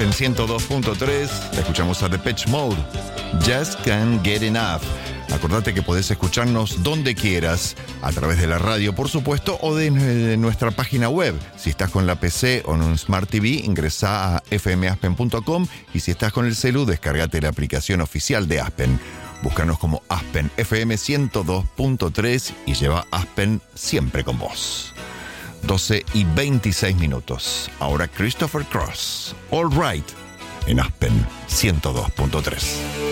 Aspen 102.3. Escuchamos a Depeche Mode, Just Can't Get Enough. Acordate que podés escucharnos donde quieras, a través de la radio, por supuesto, o de nuestra página web. Si estás con la PC o en un Smart TV, ingresá a fmaspen.com, y si estás con el celu, descargate la aplicación oficial de Aspen. Búscanos como Aspen FM 102.3 y lleva Aspen siempre con vos. 12:26. Ahora Christopher Cross, All Right, en Aspen 102.3.